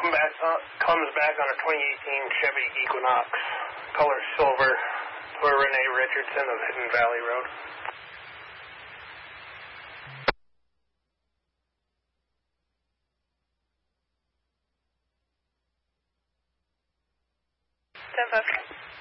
comes back on a 2018 Chevy Equinox, color silver, for Renee Richardson of Hidden Valley Road. Denver.